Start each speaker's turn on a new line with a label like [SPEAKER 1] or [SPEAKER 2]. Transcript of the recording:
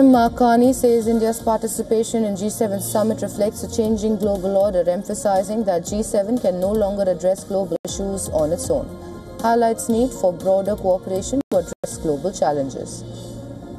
[SPEAKER 1] Markani says India's participation in G7 summit reflects a changing global order, emphasizing that G7 can no longer address global issues on its own. Highlights need for broader cooperation to address global challenges.